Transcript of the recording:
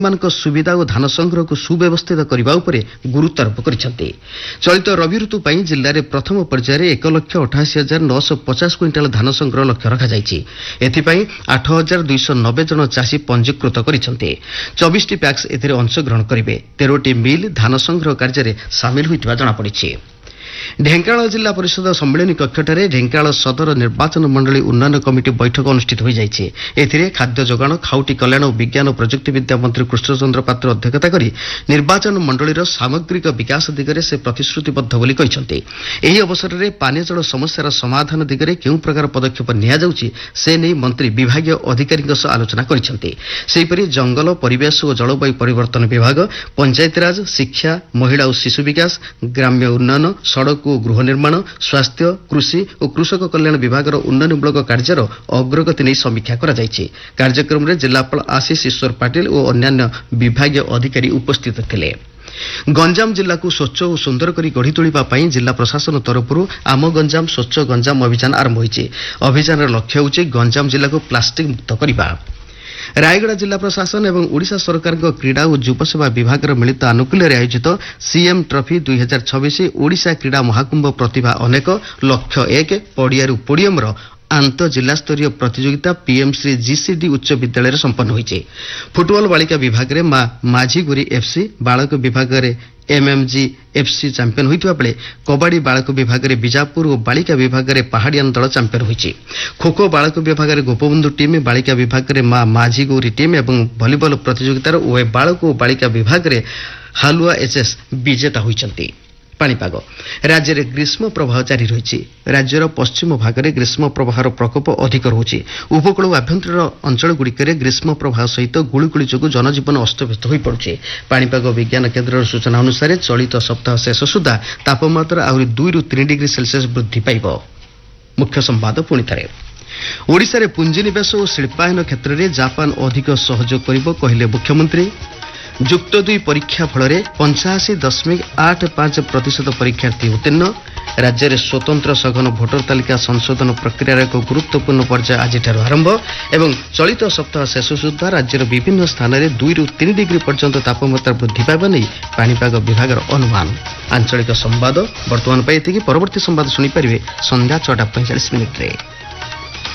ମାନଙ୍କ ସୁବିଧା ଓ ଧାନ ସଂଗ୍ରହକୁ ସୁବ୍ୟବସ୍ଥିତ କରିବା ଉପରେ ଗୁରୁତ୍ୱାରୋପ କରିଛନ୍ତି। ଚଳିତ ରବି ଋତୁ ପାଇଁ ଜିଲ୍ଲାରେ ପ୍ରଥମ ପର୍ଯ୍ୟାୟରେ 1,88,950 କ୍ୱିଣ୍ଟାଲ ଧାନ ସଂଗ୍ରହ ଲକ୍ଷ୍ୟ ରଖାଯାଇଛି। ଏଥିପାଇଁ 8,290 ଜଣ ଚାଷୀ ପଞ୍ଜୀକୃତ କରିଛନ୍ତି। 24ଟି ପ୍ୟାକ୍ସ ଏଥିରେ ଅଂଶଗ୍ରହଣ କରିବେ। 13ଟି ମିଲ୍ ଧାନ ସଂଗ୍ରହ କାର୍ଯ୍ୟରେ ସାମିଲ ହୋଇଥିବା ଜଣାପଡ଼ିଛି। ଢେଙ୍କାନାଳ ଜିଲ୍ଲା ପରିଷଦ ସମ୍ମିଳନୀ କକ୍ଷଠାରେ ଢେଙ୍କାନାଳ ସଦର ନିର୍ବାଚନ ମଣ୍ଡଳୀ ଉନ୍ନୟନ କମିଟି ବୈଠକ ଅନୁଷ୍ଠିତ ହୋଇଯାଇଛି। ଏଥିରେ ଖାଦ୍ୟ ଯୋଗାଣ, ଖାଉଟି କଲ୍ୟାଣ ଓ ବିଜ୍ଞାନ ଓ ପ୍ରଯୁକ୍ତିବିଦ୍ୟା ମନ୍ତ୍ରୀ କୃଷ୍ଣଚନ୍ଦ୍ର ପାତ୍ର ଅଧ୍ୟକ୍ଷତା କରି ନିର୍ବାଚନ ମଣ୍ଡଳୀର ସାମଗ୍ରିକ ବିକାଶ ଦିଗରେ ସେ ପ୍ରତିଶ୍ରୁତିବଦ୍ଧ ବୋଲି କହିଛନ୍ତି। ଏହି ଅବସରରେ ପାନୀୟ ଜଳ ସମସ୍ୟାର ସମାଧାନ ଦିଗରେ କେଉଁ ପ୍ରକାର ପଦକ୍ଷେପ ନିଆଯାଉଛି ସେ ନେଇ ମନ୍ତ୍ରୀ ବିଭାଗୀୟ ଅଧିକାରୀଙ୍କ ସହ ଆଲୋଚନା କରିଛନ୍ତି। ସେହିପରି ଜଙ୍ଗଲ, ପରିବେଶ ଓ ଜଳବାୟୁ ପରିବର୍ତ୍ତନ ବିଭାଗ, ପଞ୍ଚାୟତିରାଜ, ଶିକ୍ଷା, ମହିଳା ଓ ଶିଶୁ ବିକାଶ, ଗ୍ରାମ୍ୟ ଉନ୍ନୟନ, ସଡ଼କ ଓ ଗୃହ ନିର୍ମାଣ, ସ୍ୱାସ୍ଥ୍ୟ, କୃଷି ଓ କୃଷକ କଲ୍ୟାଣ ବିଭାଗର ଉନ୍ନୟନମୂଳକ କାର୍ଯ୍ୟର ଅଗ୍ରଗତି ନେଇ ସମୀକ୍ଷା କରାଯାଇଛି। କାର୍ଯ୍ୟକ୍ରମରେ ଜିଲ୍ଲାପାଳ ଆଶିଷ ଈଶ୍ୱର ପାଟିଲ ଓ ଅନ୍ୟାନ୍ୟ ବିଭାଗୀୟ ଅଧିକାରୀ ଉପସ୍ଥିତ ଥିଲେ। ଗଞ୍ଜାମ ଜିଲ୍ଲାକୁ ସ୍ୱଚ୍ଛ ଓ ସୁନ୍ଦର କରି ଗଢ଼ି ତୋଳିବା ପାଇଁ ଜିଲ୍ଲା ପ୍ରଶାସନ ତରଫରୁ ଆମ ଗଞ୍ଜାମ ସ୍ୱଚ୍ଛ ଗଞ୍ଜାମ ଅଭିଯାନ ଆରମ୍ଭ ହୋଇଛି। ଅଭିଯାନର ଲକ୍ଷ୍ୟ ହେଉଛି ଗଞ୍ଜାମ ଜିଲ୍ଲାକୁ ପ୍ଲାଷ୍ଟିକ୍ ମୁକ୍ତ କରିବା। ରାୟଗଡ଼ା ଜିଲ୍ଲା ପ୍ରଶାସନ ଏବଂ ଓଡ଼ିଶା ସରକାରଙ୍କ କ୍ରୀଡ଼ା ଓ ଯୁବସେବା ବିଭାଗର ମିଳିତ ଆନୁକୂଲ୍ୟରେ ଆୟୋଜିତ ସିଏମ୍ ଟ୍ରଫି 2026 ଓଡ଼ିଶା କ୍ରୀଡ଼ା ମହାକୁମ୍ଭ ପ୍ରତିଭା ଅନେକ ଲକ୍ଷ୍ୟ 1 ପଡ଼ିଆରୁ ପୋଡ଼ିୟମର ଆନ୍ତଃଜିଲ୍ଲାସ୍ତରୀୟ ପ୍ରତିଯୋଗିତା ପିଏମ୍ସି ଜିସିଡି ଉଚ୍ଚ ବିଦ୍ୟାଳୟରେ ସମ୍ପନ୍ନ ହୋଇଛି। ଫୁଟବଲ ବାଳିକା ବିଭାଗରେ ମାଝିଗୁରି ଏଫ୍ସି, ବାଳକ ବିଭାଗରେ ଏମ୍ଏମ୍ଜି ଏଫ୍ସି ଚାମ୍ପିୟନ ହୋଇଥିବା ବେଳେ କବାଡ଼ି ବାଳକ ବିଭାଗରେ ବିଜାପୁର ଓ ବାଳିକା ବିଭାଗରେ ପାହାଡ଼ିଆନ ଦଳ ଚାମ୍ପିୟନ ହୋଇଛି। ଖୋଖୋ ବାଳକ ବିଭାଗରେ ଗୋପବନ୍ଧୁ ଟିମ୍, ବାଳିକା ବିଭାଗରେ ମାଝିଗୌରୀ ଟିମ୍ ଏବଂ ଭଲିବଲ ପ୍ରତିଯୋଗିତାର ଉଭୟ ବାଳକ ଓ ବାଳିକା ବିଭାଗରେ ହାଲୁଆ ଏଚ୍ଏସ୍ ବିଜେତା ହୋଇଛନ୍ତି। ପାଣିପାଗ। ରାଜ୍ୟରେ ଗ୍ରୀଷ୍ମ ପ୍ରବାହ ଜାରି ରହିଛି। ରାଜ୍ୟର ପଶ୍ଚିମ ଭାଗରେ ଗ୍ରୀଷ୍ମ ପ୍ରବାହର ପ୍ରକୋପ ଅଧିକ ରହୁଛି। ଉପକୂଳ ଓ ଆଭ୍ୟନ୍ତରୀଣ ଅଞ୍ଚଳଗୁଡ଼ିକରେ ଗ୍ରୀଷ୍ମ ପ୍ରବାହ ସହିତ ଗୁଳିଗୁଳି ଯୋଗୁଁ ଜନଜୀବନ ଅସ୍ତବ୍ୟସ୍ତ ହୋଇପଡ଼ୁଛି। ପାଣିପାଗ ବିଜ୍ଞାନ କେନ୍ଦ୍ରର ସୂଚନା ଅନୁସାରେ ଚଳିତ ସପ୍ତାହ ଶେଷ ସୁଦ୍ଧା ତାପମାତ୍ରା ଆହୁରି 2ରୁ 3 ଡିଗ୍ରୀ ସେଲ୍ସିୟସ୍ ବୃଦ୍ଧି ପାଇବ। ମୁଖ୍ୟ ସମ୍ବାଦ ପୁଣିଥରେ। ଓଡ଼ିଶାରେ ପୁଞ୍ଜିନିବେଶ ଓ ଶିଳ୍ପାୟନ କ୍ଷେତ୍ରରେ ଜାପାନ ଅଧିକ ସହଯୋଗ କରିବ କହିଲେ ମୁଖ୍ୟମନ୍ତ୍ରୀ। ଯୁକ୍ତ 2 ପରୀକ୍ଷା ଫଳରେ 85.85% ପରୀକ୍ଷାର୍ଥୀ ଉତ୍ତୀର୍ଣ୍ଣ। ରାଜ୍ୟରେ ସ୍ୱତନ୍ତ୍ର ସଘନ ଭୋଟର ତାଲିକା ସଂଶୋଧନ ପ୍ରକ୍ରିୟାର ଏକ ଗୁରୁତ୍ୱପୂର୍ଣ୍ଣ ପର୍ଯ୍ୟାୟ ଆଜିଠାରୁ ଆରମ୍ଭ ଏବଂ ଚଳିତ ସପ୍ତାହ ଶେଷ ସୁଦ୍ଧା ରାଜ୍ୟର ବିଭିନ୍ନ ସ୍ଥାନରେ 2ରୁ 3 ଡିଗ୍ରୀ ପର୍ଯ୍ୟନ୍ତ ତାପମାତ୍ରା ବୃଦ୍ଧି ପାଇବା ନେଇ ପାଣିପାଗ ବିଭାଗର ଅନୁମାନ। ଆଞ୍ଚଳିକ ସମ୍ବାଦ ବର୍ତ୍ତମାନ ପାଇଁ ଏତିକି। ପରବର୍ତ୍ତୀ ସମ୍ବାଦ ଶୁଣିପାରିବେ ସନ୍ଧ୍ୟା 6:45 ମିନିଟ୍ରେ।